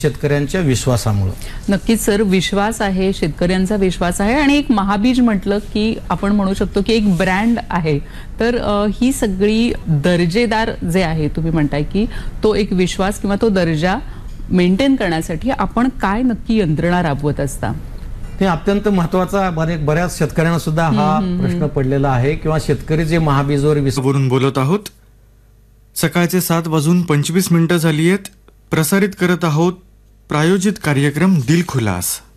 शेतकऱ्यांच्या विश्वासामुळे. नक्कीच सर, विश्वास आहे, शेतकऱ्यांचा विश्वास आहे आणि एक महाबीज म्हटलं की आपण म्हणू शकतो की एक ब्रँड आहे. तर ही सगळी दर्जेदार जे आहे, तुम्ही म्हणताय की तो एक विश्वास किंवा तो दर्जा मेंटेन करण्यासाठी आपण काय नक्की यंत्रणा राबवत असता? ते अत्यंत महत्त्वाचा बऱ्याच शेतकऱ्यांना सुद्धा हा प्रश्न पडलेला आहे किंवा शेतकरी जे महाबीजवर वरून बोलत आहोत. सकाळचे 7:25 झाली आहेत. प्रसारित करत आहोत प्रायोजित कार्यक्रम दिल खुलास.